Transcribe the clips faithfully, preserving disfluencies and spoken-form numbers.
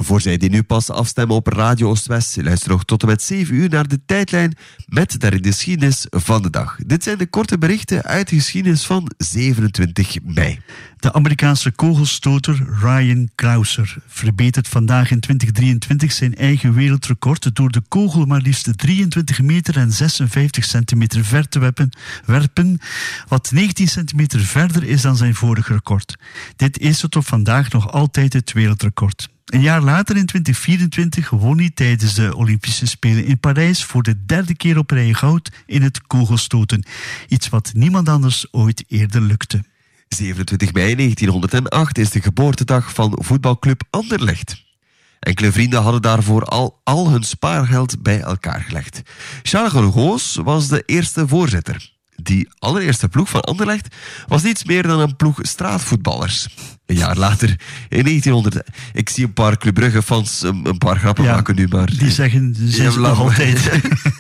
voor zij die nu pas afstemmen op Radio Oost-West, luister nog tot en met zeven uur naar de tijdlijn met daarin de geschiedenis van de dag. Dit zijn de korte berichten uit de geschiedenis van zevenentwintig mei. De Amerikaanse kogelstoter Ryan Crouser verbetert vandaag in twintig drieëntwintig zijn eigen wereldrecord door de kogel maar liefst drieëntwintig meter en zesenvijftig centimeter ver te werpen, werpen, wat negentien centimeter verder is dan zijn vorige record. Dit is tot op vandaag nog altijd het wereldrecord. Een jaar later, in twintig vierentwintig, won hij tijdens de Olympische Spelen in Parijs voor de derde keer op rij goud in het kogelstoten. Iets wat niemand anders ooit eerder lukte. zevenentwintig mei negentienhonderdacht is de geboortedag van voetbalclub Anderlecht. Enkele vrienden hadden daarvoor al, al hun spaargeld bij elkaar gelegd. Charles Goos was de eerste voorzitter. Die allereerste ploeg van Anderlecht was niets meer dan een ploeg straatvoetballers. Een jaar later, in negentienhonderd... Ik zie een paar Club Brugge-fans een, een paar grappen ja, maken nu, maar... Die zeggen, zijn ja, ze nog altijd...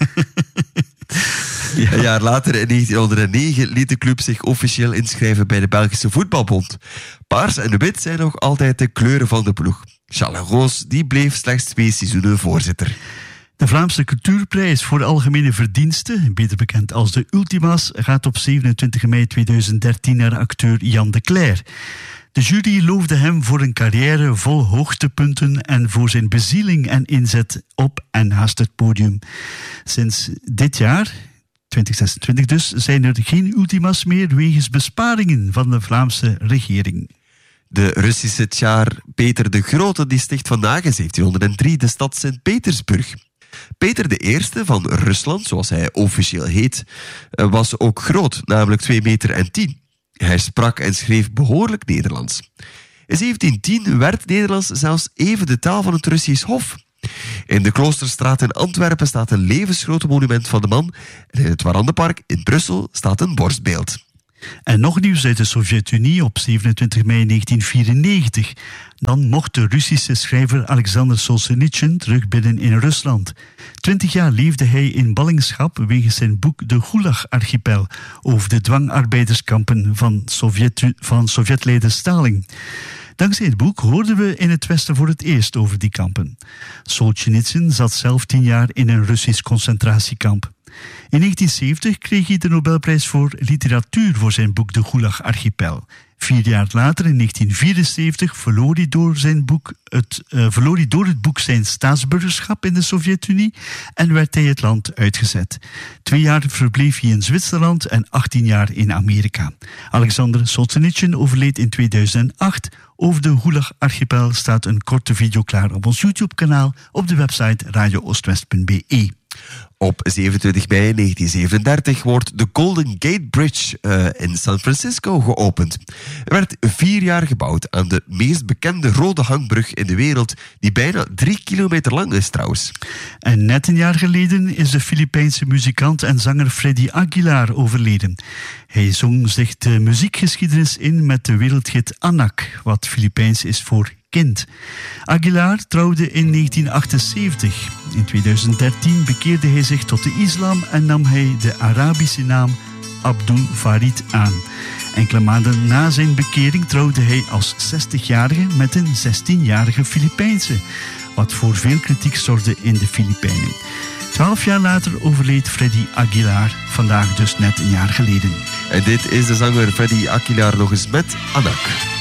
Ja. Een jaar later, in negentienhonderdnegen, liet de club zich officieel inschrijven bij de Belgische Voetbalbond. Paars en wit zijn nog altijd de kleuren van de ploeg. Charles Goos die bleef slechts twee seizoenen voorzitter. De Vlaamse Cultuurprijs voor de algemene verdiensten, beter bekend als de Ultima's, gaat op zevenentwintig mei tweeduizend dertien naar acteur Jan de Cler. De jury loofde hem voor een carrière vol hoogtepunten en voor zijn bezieling en inzet op en naast het podium. Sinds dit jaar, twintig zesentwintig dus, zijn er geen Ultima's meer wegens besparingen van de Vlaamse regering. De Russische tsaar Peter de Grote die sticht vandaag in zeventienhonderddrie de stad Sint-Petersburg. Peter de Eerste van Rusland, zoals hij officieel heet, was ook groot, namelijk twee meter en tien. Hij sprak en schreef behoorlijk Nederlands. In zeventientien werd Nederlands zelfs even de taal van het Russisch Hof. In de Kloosterstraat in Antwerpen staat een levensgroot monument van de man en in het Warandenpark in Brussel staat een borstbeeld. En nog nieuws uit de Sovjet-Unie op zevenentwintig mei negentien vierennegentig. Dan mocht de Russische schrijver Alexander Solzhenitsyn terug binnen in Rusland. Twintig jaar leefde hij in ballingschap wegens zijn boek De Gulag-archipel over de dwangarbeiderskampen van, Sovjet, van Sovjetleider Stalin. Dankzij het boek hoorden we in het Westen voor het eerst over die kampen. Solzhenitsyn zat zelf tien jaar in een Russisch concentratiekamp. In negentien zeventig kreeg hij de Nobelprijs voor literatuur voor zijn boek De Gulag-archipel. Vier jaar later, in negentien vierenzeventig, verloor hij door, zijn boek het, uh, verloor hij door het boek zijn staatsburgerschap in de Sovjet-Unie en werd hij het land uitgezet. Twee jaar verbleef hij in Zwitserland en achttien jaar in Amerika. Alexander Solzhenitsyn overleed in tweeduizend acht. Over de Gulag-archipel staat een korte video klaar op ons YouTube-kanaal op de website radio oostwest punt b e. Op zevenentwintig mei negentien zevenendertig wordt de Golden Gate Bridge uh, in San Francisco geopend. Er werd vier jaar gebouwd aan de meest bekende rode hangbrug in de wereld, die bijna drie kilometer lang is trouwens. En net een jaar geleden is de Filipijnse muzikant en zanger Freddy Aguilar overleden. Hij zong zich de muziekgeschiedenis in met de wereldhit Anak, wat Filipijns is voor kind. Aguilar trouwde in negentien achtenzeventig. In tweeduizend dertien bekeerde hij zich tot de islam en nam hij de Arabische naam Abdul Farid aan. Enkele maanden na zijn bekering trouwde hij als zestigjarige met een zestienjarige Filipijnse, wat voor veel kritiek zorgde in de Filipijnen. Twaalf jaar later overleed Freddy Aguilar, vandaag dus net een jaar geleden. En dit is de zanger Freddy Aguilar nog eens met Anak.